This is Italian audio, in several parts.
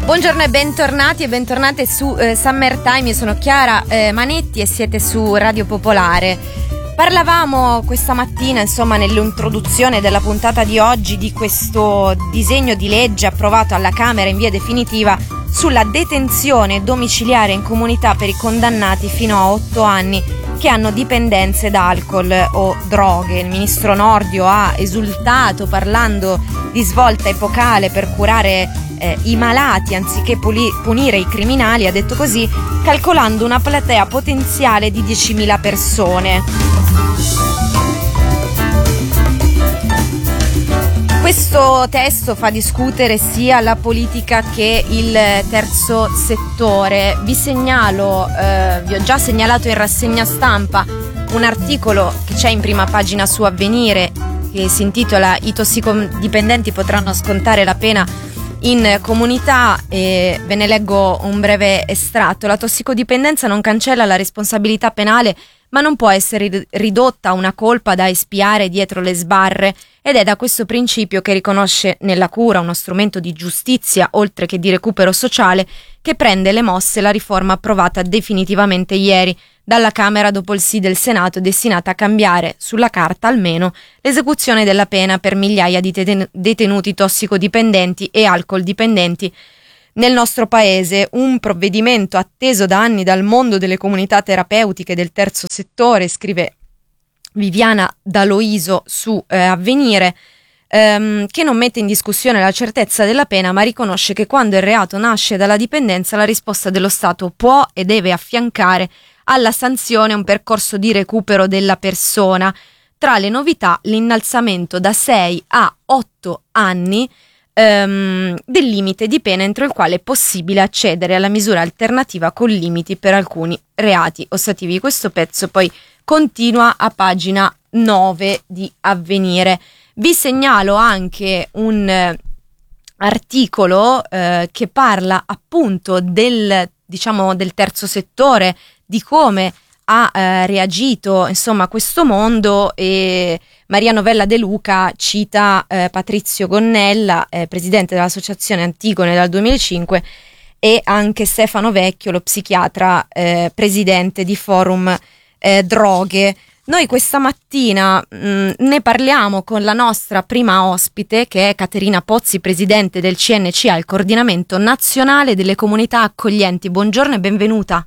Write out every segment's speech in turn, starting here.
Buongiorno e bentornate su Summertime. Io sono Chiara Manetti e siete su Radio Popolare. Parlavamo questa mattina, nell'introduzione della puntata di oggi, di questo disegno di legge approvato alla Camera in via definitiva sulla detenzione domiciliare in comunità per i condannati fino a 8 anni che hanno dipendenze da alcol o droghe. Il ministro Nordio ha esultato parlando di svolta epocale per curare i malati anziché punire i criminali, ha detto così, calcolando una platea potenziale di 10.000 persone. Questo testo fa discutere sia la politica che il terzo settore. Vi ho già segnalato in rassegna stampa un articolo che c'è in prima pagina su Avvenire che si intitola "I tossicodipendenti potranno scontare la pena in comunità", e ve ne leggo un breve estratto. La tossicodipendenza non cancella la responsabilità penale, ma non può essere ridotta a una colpa da espiare dietro le sbarre, ed è da questo principio che riconosce nella cura uno strumento di giustizia oltre che di recupero sociale che prende le mosse la riforma approvata definitivamente ieri dalla Camera dopo il sì del Senato, destinata a cambiare, sulla carta almeno, l'esecuzione della pena per migliaia di detenuti tossicodipendenti e alcoldipendenti nel nostro paese. Un provvedimento atteso da anni dal mondo delle comunità terapeutiche del terzo settore, scrive Viviana D'Aloiso su Avvenire, che non mette in discussione la certezza della pena, ma riconosce che quando il reato nasce dalla dipendenza, la risposta dello Stato può e deve affiancare alla sanzione un percorso di recupero della persona. Tra le novità, l'innalzamento da 6 a 8 anni del limite di pena entro il quale è possibile accedere alla misura alternativa con limiti per alcuni reati ostativi. Questo pezzo poi continua a pagina 9 di Avvenire. Vi segnalo anche un articolo che parla appunto del terzo settore, di come ha reagito questo mondo, e Maria Novella De Luca cita Patrizio Gonnella, presidente dell'Associazione Antigone dal 2005, e anche Stefano Vecchio, lo psichiatra, presidente di Forum Droghe. Noi questa mattina ne parliamo con la nostra prima ospite, che è Caterina Pozzi, presidente del CNCA, il Coordinamento Nazionale delle Comunità Accoglienti. Buongiorno e benvenuta.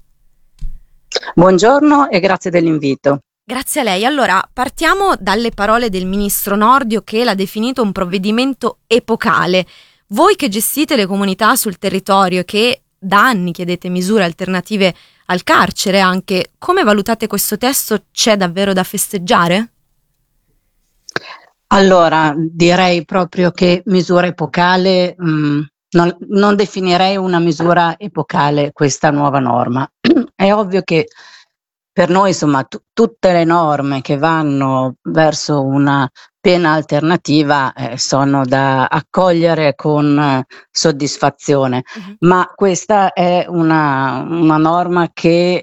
Buongiorno e grazie dell'invito. Grazie a lei. Allora, partiamo dalle parole del ministro Nordio, che l'ha definito un provvedimento epocale. Voi che gestite le comunità sul territorio e che da anni chiedete misure alternative al carcere anche, come valutate questo testo? C'è davvero da festeggiare? Allora, direi proprio che misura epocale, non definirei una misura epocale questa nuova norma. È ovvio che per noi, tutte le norme che vanno verso una pena alternativa sono da accogliere con soddisfazione, ma questa è una norma che,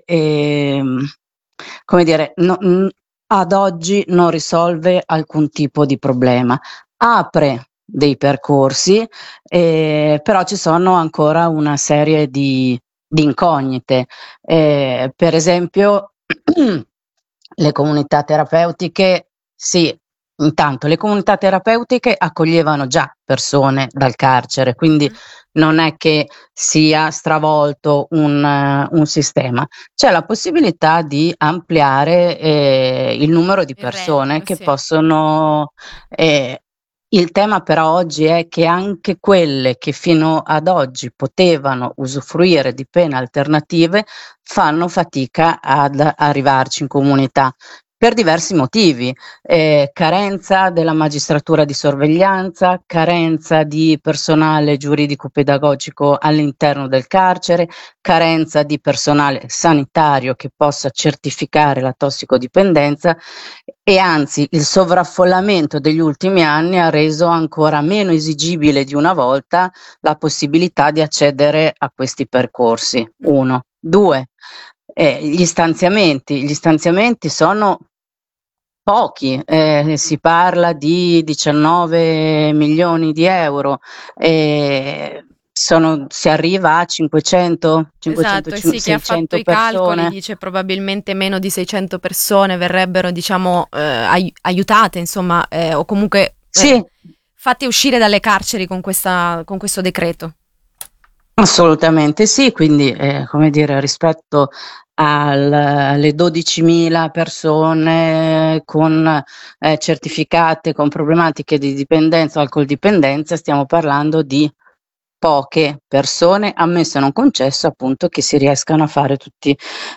ad oggi non risolve alcun tipo di problema. Apre dei percorsi, però ci sono ancora una serie di incognite. Per esempio, le comunità terapeutiche, sì, intanto le comunità terapeutiche accoglievano già persone dal carcere, quindi non è che sia stravolto un sistema. C'è la possibilità di ampliare il numero di persone che possono. Il tema però oggi è che anche quelle che fino ad oggi potevano usufruire di pene alternative fanno fatica ad arrivarci in comunità per diversi motivi: carenza della magistratura di sorveglianza, carenza di personale giuridico-pedagogico all'interno del carcere, carenza di personale sanitario che possa certificare la tossicodipendenza, e anzi il sovraffollamento degli ultimi anni ha reso ancora meno esigibile di una volta la possibilità di accedere a questi percorsi. 1. 2. Gli stanziamenti sono pochi, si parla di 19 milioni di euro, Si arriva a 500, Esatto, e sì, chi ha fatto 600 i calcoli persone. dice probabilmente meno di 600 persone verrebbero, diciamo, aiutate, insomma, o comunque Sì, fatte uscire dalle carceri con con questo decreto. assolutamente sì, quindi come dire, rispetto alle 12.000 persone con certificate con problematiche di dipendenza o alcol dipendenza, stiamo parlando di poche persone, ammesso e non concesso appunto che si riescano a fare tutte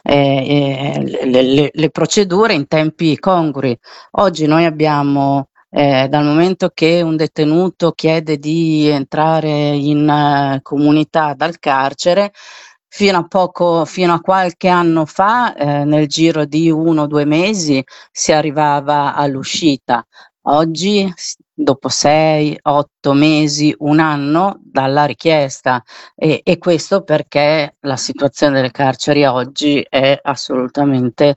le procedure in tempi congrui. Oggi noi abbiamo, dal momento che un detenuto chiede di entrare in comunità dal carcere, fino a qualche anno fa, nel giro di 1 o 2 mesi, si arrivava all'uscita. Oggi, dopo 6, 8 mesi, un anno dalla richiesta, e questo perché la situazione delle carceri oggi è assolutamente,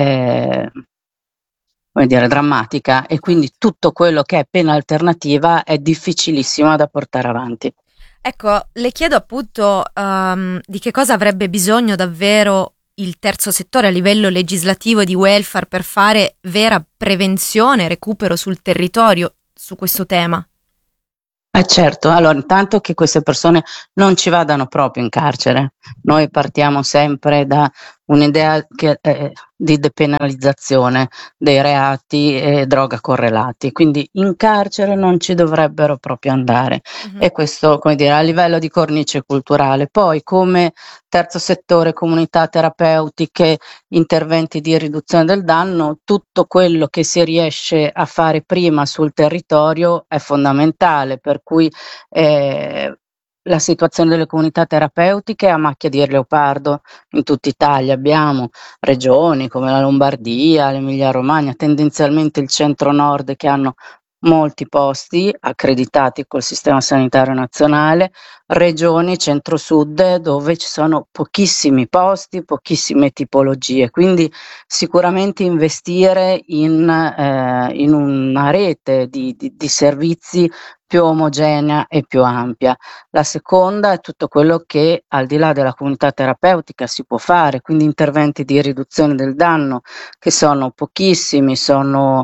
come dire, drammatica, e quindi Certo. tutto quello che è pena alternativa è difficilissimo da portare avanti. Ecco, le chiedo appunto di che cosa avrebbe bisogno davvero il terzo settore a livello legislativo e di welfare per fare vera prevenzione e recupero sul territorio su questo tema. Certo, allora intanto che queste persone non ci vadano proprio in carcere. Noi partiamo sempre da un'idea di depenalizzazione dei reati e droga correlati, quindi in carcere non ci dovrebbero proprio andare, Mhm. e questo, come dire, a livello di cornice culturale. Poi, come terzo settore, comunità terapeutiche, interventi di riduzione del danno, tutto quello che si riesce a fare prima sul territorio è fondamentale, per cui la situazione delle comunità terapeutiche è a macchia di leopardo in tutta Italia. Abbiamo regioni come la Lombardia, l'Emilia Romagna, tendenzialmente il centro-nord, che hanno molti posti accreditati col sistema sanitario nazionale, regioni centro-sud dove ci sono pochissimi posti, pochissime tipologie, quindi sicuramente investire in una rete di servizi più omogenea e più ampia. La seconda è tutto quello che al di là della comunità terapeutica si può fare, quindi interventi di riduzione del danno che sono pochissimi, sono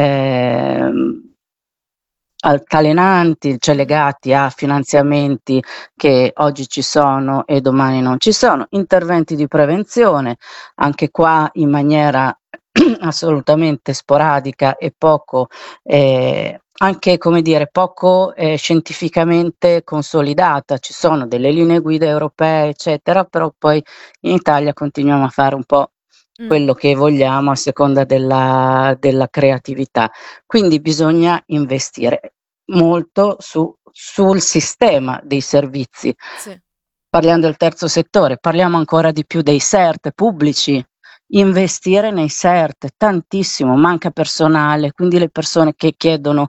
altalenanti, cioè Mhm. legati a finanziamenti che oggi ci sono e domani non ci sono, interventi di prevenzione, anche qua in maniera assolutamente sporadica e poco, anche, come dire, poco scientificamente consolidata. Ci sono delle linee guida europee, eccetera, però poi in Italia continuiamo a fare un po' Mm. quello che vogliamo a seconda della creatività. Quindi bisogna investire molto sul sistema dei servizi. Sì. Parliamo del terzo settore, parliamo ancora di più dei SERT pubblici. Investire nei SERT tantissimo, manca personale, quindi le persone che chiedono,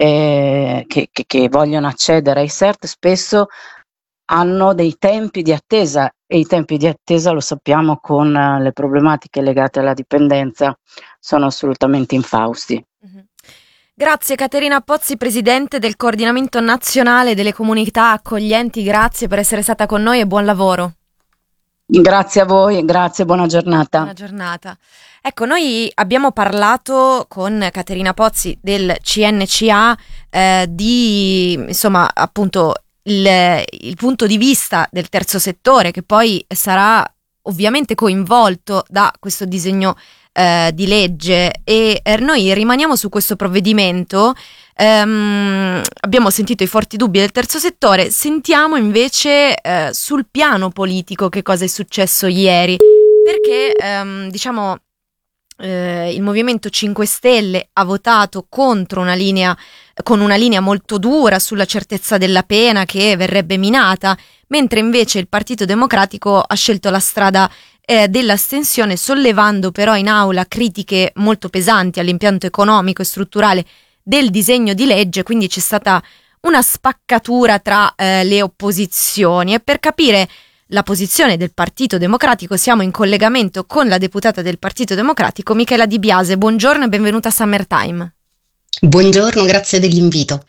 che vogliono accedere ai SERT spesso hanno dei tempi di attesa, e i tempi di attesa, lo sappiamo, con le problematiche legate alla dipendenza, sono assolutamente infausti. Mhm. Grazie Caterina Pozzi, presidente del Coordinamento Nazionale delle Comunità Accoglienti, grazie per essere stata con noi e buon lavoro. Grazie a voi, grazie, buona giornata. Buona giornata. Ecco, noi abbiamo parlato con Caterina Pozzi del CNCA di, insomma, appunto il punto di vista del terzo settore che poi sarà ovviamente coinvolto da questo disegno di legge e noi rimaniamo su questo provvedimento. Abbiamo sentito i forti dubbi del terzo settore, sentiamo invece sul piano politico che cosa è successo ieri, perché diciamo il Movimento 5 Stelle ha votato contro una linea, con una linea molto dura sulla certezza della pena che verrebbe minata, mentre invece il Partito Democratico ha scelto la strada dell'astensione, sollevando però in aula critiche molto pesanti all'impianto economico e strutturale del disegno di legge, quindi c'è stata una spaccatura tra le opposizioni. E per capire la posizione del Partito Democratico siamo in collegamento con la deputata del Partito Democratico Michela Di Biase. Buongiorno e benvenuta a Summertime. Buongiorno, grazie dell'invito.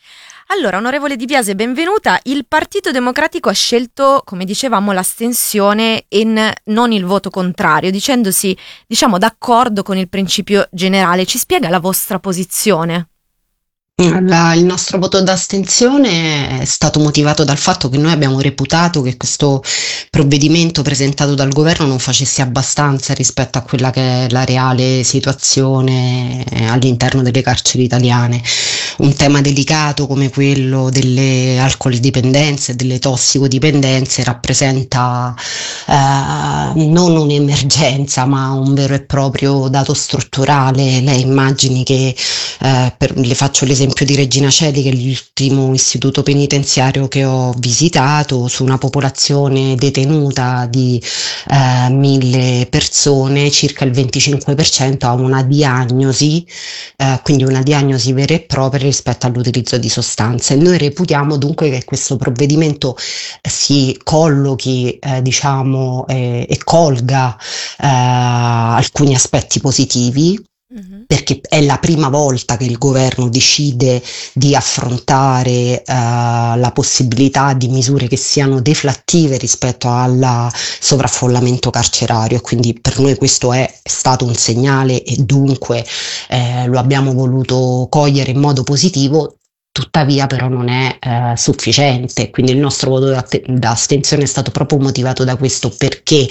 Allora, onorevole Di Biase, benvenuta. Il Partito Democratico ha scelto, come dicevamo, l'astensione e non il voto contrario, dicendosi, d'accordo con il principio generale. Ci spiega la vostra posizione? Il nostro voto d'astensione è stato motivato dal fatto che noi abbiamo reputato che questo provvedimento presentato dal governo non facesse abbastanza rispetto a quella che è la reale situazione all'interno delle carceri italiane. Un tema delicato come quello delle alcol-dipendenze e delle tossicodipendenze rappresenta non un'emergenza, ma un vero e proprio dato strutturale. Lei immagini che le faccio l'esempio di Regina Coeli, che è l'ultimo istituto penitenziario che ho visitato, su una popolazione detenuta di 1000 persone, circa il 25% ha una diagnosi, quindi una diagnosi vera e propria rispetto all'utilizzo di sostanze. Noi reputiamo dunque che questo provvedimento si collochi e colga alcuni aspetti positivi, perché è la prima volta che il governo decide di affrontare la possibilità di misure che siano deflattive rispetto al sovraffollamento carcerario, e quindi per noi questo è stato un segnale e dunque lo abbiamo voluto cogliere in modo positivo. Tuttavia però non è sufficiente, quindi il nostro voto d'astensione è stato proprio motivato da questo, perché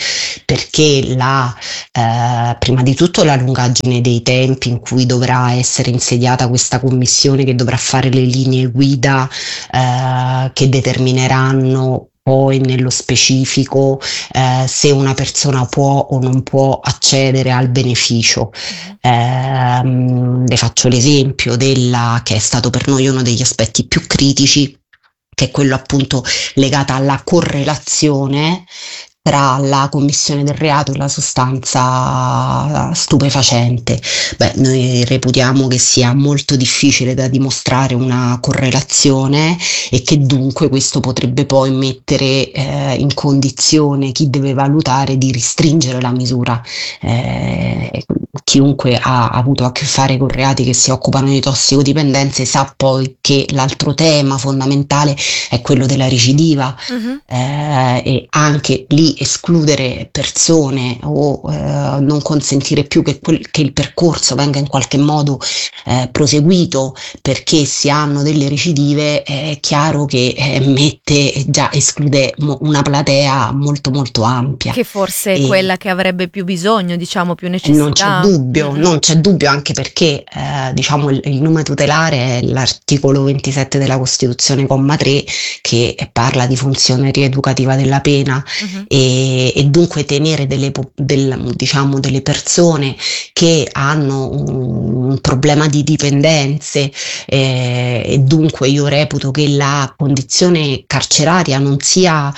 prima di tutto la lungaggine dei tempi in cui dovrà essere insediata questa commissione, che dovrà fare le linee guida che determineranno poi nello specifico se una persona può o non può accedere al beneficio. Le faccio l'esempio che è stato per noi uno degli aspetti più critici, che è quello appunto legato alla correlazione tra la commissione del reato e la sostanza stupefacente. Noi reputiamo che sia molto difficile da dimostrare una correlazione e che dunque questo potrebbe poi mettere in condizione chi deve valutare di restringere la misura. Chiunque ha avuto a che fare con reati che si occupano di tossicodipendenze sa poi che l'altro tema fondamentale è quello della recidiva, e anche lì escludere persone o non consentire più che il percorso venga in qualche modo proseguito perché si hanno delle recidive, è chiaro che esclude una platea molto molto ampia. Che forse è quella che avrebbe più bisogno, più necessità. Non c'è dubbio, anche perché il nome tutelare è l'articolo 27 della Costituzione, comma 3, che parla di funzione rieducativa della pena, e dunque tenere delle persone che hanno un problema di dipendenze, e dunque io reputo che la condizione carceraria non sia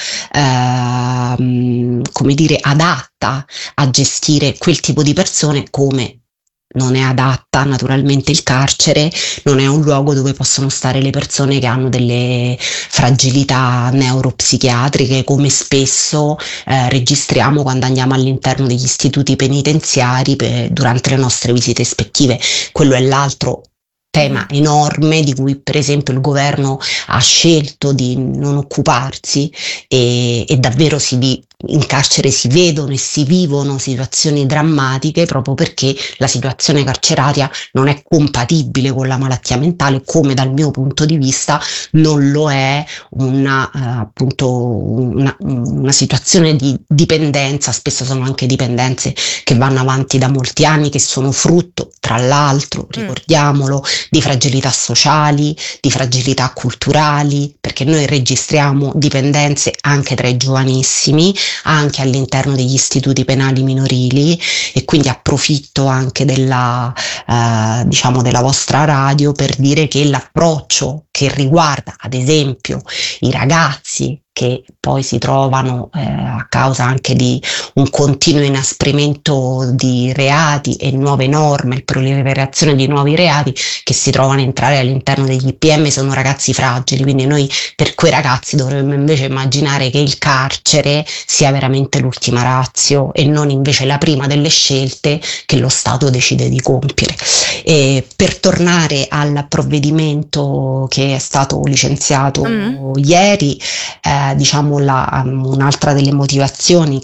adatta a gestire quel tipo di persone, come non è adatta naturalmente il carcere, non è un luogo dove possono stare le persone che hanno delle fragilità neuropsichiatriche, come spesso registriamo quando andiamo all'interno degli istituti penitenziari durante le nostre visite ispettive. Quello è l'altro tema enorme di cui per esempio il governo ha scelto di non occuparsi, e davvero in carcere si vedono e si vivono situazioni drammatiche proprio perché la situazione carceraria non è compatibile con la malattia mentale, come dal mio punto di vista non lo è una situazione di dipendenza. Spesso sono anche dipendenze che vanno avanti da molti anni, che sono frutto, tra l'altro, ricordiamolo, di fragilità sociali, di fragilità culturali, perché noi registriamo dipendenze anche tra i giovanissimi, anche all'interno degli istituti penali minorili, e quindi approfitto anche della vostra radio per dire che l'approccio che riguarda ad esempio i ragazzi che poi si trovano a causa anche di un continuo inasprimento di reati e nuove norme, proliferazione di nuovi reati che si trovano a entrare all'interno degli IPM, sono ragazzi fragili, quindi noi per quei ragazzi dovremmo invece immaginare che il carcere sia veramente l'ultima ratio e non invece la prima delle scelte che lo Stato decide di compiere. E per tornare al provvedimento che che è stato licenziato ieri, diciamo un'altra delle motivazioni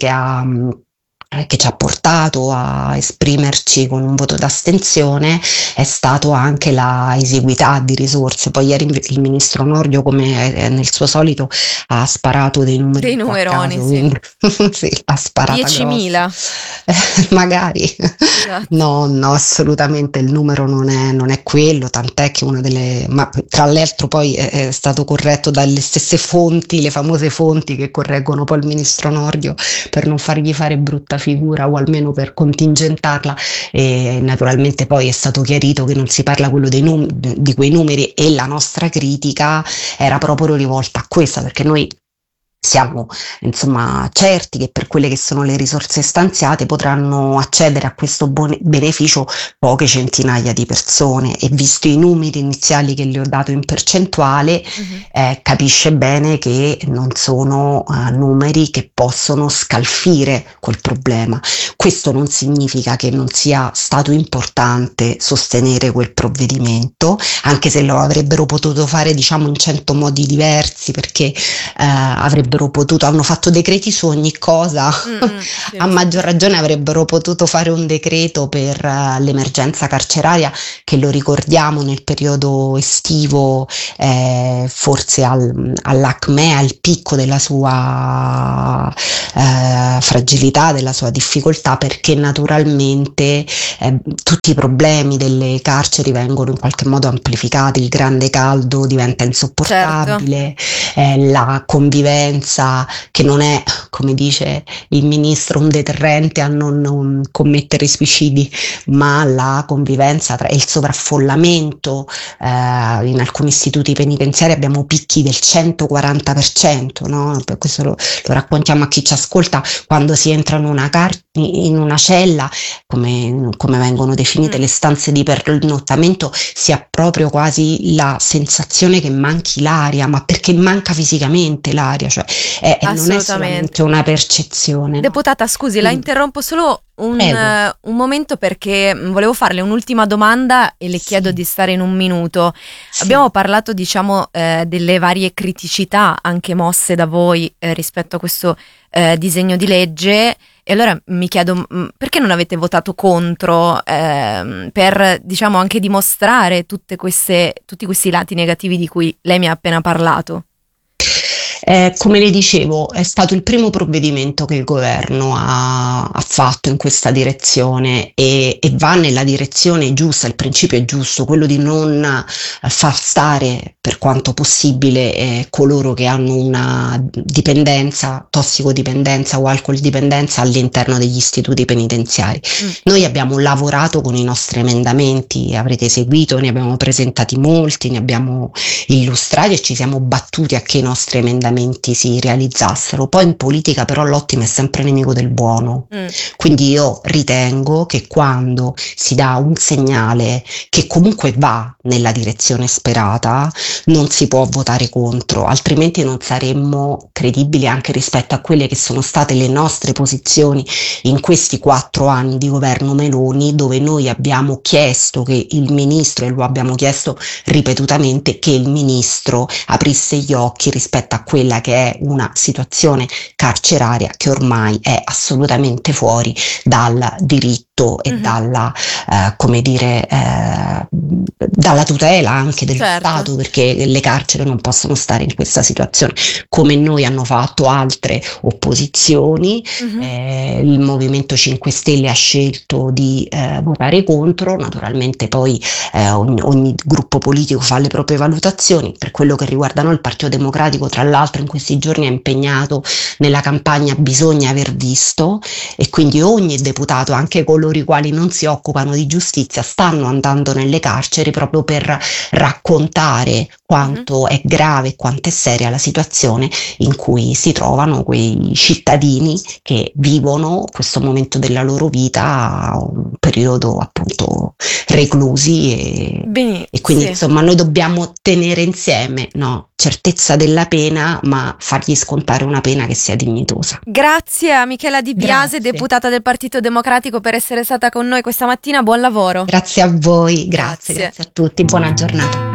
che ci ha portato a esprimerci con un voto d'astensione è stato anche la esiguità di risorse. Poi ieri il ministro Nordio, come nel suo solito, ha sparato dei numeroni, sì. Sì, ha sparato 10.000 magari. Esatto. No, assolutamente il numero non è quello, tant'è che ma tra l'altro poi è stato corretto dalle stesse fonti, le famose fonti che correggono poi il ministro Nordio per non fargli fare brutta figura o almeno per contingentarla, e naturalmente poi è stato chiarito che non si parla quello di quei numeri, e la nostra critica era proprio rivolta a questa, perché noi siamo insomma certi che per quelle che sono le risorse stanziate potranno accedere a questo beneficio poche centinaia di persone, e visto i numeri iniziali che le ho dato in percentuale, capisce bene che non sono numeri che possono scalfire quel problema. Questo non significa che non sia stato importante sostenere quel provvedimento, anche se lo avrebbero potuto fare diciamo in 100 modi diversi, perché hanno fatto decreti su ogni cosa. A maggior ragione avrebbero potuto fare un decreto per l'emergenza carceraria, che lo ricordiamo nel periodo estivo, forse all'acme, al picco della sua fragilità, della sua difficoltà, perché naturalmente tutti i problemi delle carceri vengono in qualche modo amplificati, il grande caldo diventa insopportabile, la convivenza che non è, come dice il ministro, un deterrente a non commettere suicidi, ma la convivenza tra il sovraffollamento. In alcuni istituti penitenziari abbiamo picchi del 140%, no? Per questo lo raccontiamo a chi ci ascolta: quando si entra in una cella, come vengono definite le stanze di pernottamento, si ha proprio quasi la sensazione che manchi l'aria, ma perché manca fisicamente l'aria, cioè non è solamente una percezione. Deputata, scusi, la interrompo solo un momento, perché volevo farle un'ultima domanda e le chiedo di stare in un minuto. Abbiamo parlato diciamo delle varie criticità anche mosse da voi rispetto a questo disegno di legge, e allora mi chiedo perché non avete votato contro, per diciamo anche dimostrare tutti questi lati negativi di cui lei mi ha appena parlato. Come le dicevo, è stato il primo provvedimento che il governo ha fatto in questa direzione, e va nella direzione giusta. Il principio è giusto, quello di non far stare per quanto possibile coloro che hanno una dipendenza, tossicodipendenza o alcol dipendenza all'interno degli istituti penitenziari. Noi abbiamo lavorato con i nostri emendamenti, avrete seguito, ne abbiamo presentati molti, ne abbiamo illustrati e ci siamo battuti a che i nostri emendamenti si realizzassero. Poi in politica però l'ottimo è sempre nemico del buono, quindi io ritengo che quando si dà un segnale che comunque va nella direzione sperata non si può votare contro, altrimenti non saremmo credibili anche rispetto a quelle che sono state le nostre posizioni in questi 4 anni di governo Meloni, dove noi abbiamo chiesto che il ministro, e lo abbiamo chiesto ripetutamente, che il ministro aprisse gli occhi rispetto a quella che è una situazione carceraria che ormai è assolutamente fuori dal diritto e dalla dalla tutela anche dello Stato, perché le carceri non possono stare in questa situazione. Come noi hanno fatto altre opposizioni, il Movimento 5 Stelle ha scelto di votare contro. Naturalmente poi ogni gruppo politico fa le proprie valutazioni. Per quello che riguarda noi, il Partito Democratico tra l'altro in questi giorni è impegnato nella campagna Bisogna aver visto, e quindi ogni deputato, anche coloro i quali non si occupano di giustizia, stanno andando nelle carceri proprio per raccontare quanto è grave e quanto è seria la situazione in cui si trovano quei cittadini che vivono questo momento della loro vita, un periodo appunto reclusi, e quindi insomma noi dobbiamo tenere insieme, no, certezza della pena, ma fargli scontare una pena che sia dignitosa. Grazie a Michela Di Biase, deputata del Partito Democratico, per essere stata con noi questa mattina. Buon lavoro. Grazie a voi, grazie a tutti, buona giornata.